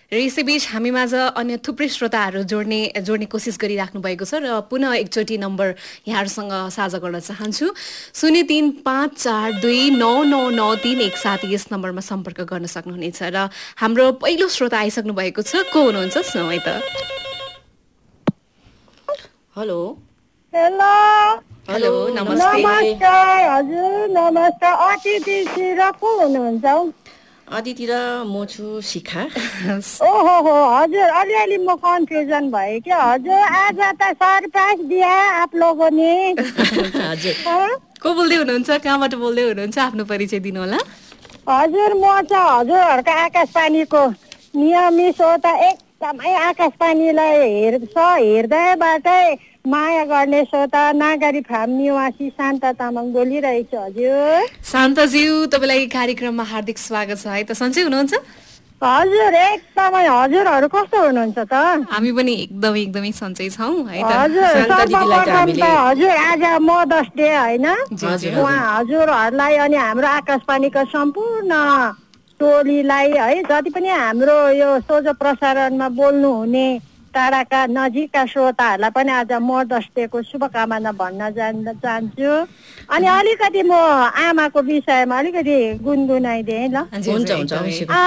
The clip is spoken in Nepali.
र यसैबीच हामीमाझ अन्य थुप्रै श्रोताहरू जोड्ने कोसिस गरिराख्नु भएको छ र पुनः एकचोटि नम्बर यहाँहरूसँग साझा गर्न चाहन्छु 0354299991 यस नम्बरमा सम्पर्क गर्न सक्नुहुनेछ र हाम्रो पहिलो श्रोता आइसक्नु भएको छ को हुनुहुन्छ सुनौ है त हेलो हेलो हेलो नमस्ते नमस्कार हजुर नमस्कार अतिथि र को हुनुहुन्छ अदिति र म छु शिखा ओहो हो हजुर अलिअलि म कन्फ्युजन भएँ कि हजुर आज त सरप्राइज दिया आप लोगों ने हजुर को बोल्दै हुनुहुन्छ कहाँबाट बोल्दै हुनुहुन्छ आफ्नो परिचय दिनु होला हजुर म चाहिँ हजुरहरूको आकाशवाणीको नियमित श्रोता एकदमै आकाशवाणीलाई हेर्दैबाटै माया गर्ने श्रोता नागरी फार्म निवासी शान्त तामाङ बोलिरहेछु हजुर शान्तज्यू तपाईँलाई कार्यक्रममा हार्दिक स्वागत छ है त सन्चै हुनुहुन्छ हजुर एकदमै हजुरहरू कस्तो हुनुहुन्छ त हामी पनि एकदमै सन्चै छौँ है त हजुर सर्वप्रथम त हजुर आज मदर्स डे होइन उहाँ हजुरहरूलाई अनि हाम्रो आकाशवाणीको सम्पूर्ण टोलीलाई है जति पनि हाम्रो यो सोझो प्रसारणमा बोल्नु हुने टाढाका नजिकका श्रोताहरूलाई पनि आज मदर्स डेको शुभकामना भन्न चाहन्छु अनि अलिकति म आमाको विषयमा अलिकति गुनगुनाइदिएँ ल हुन्छ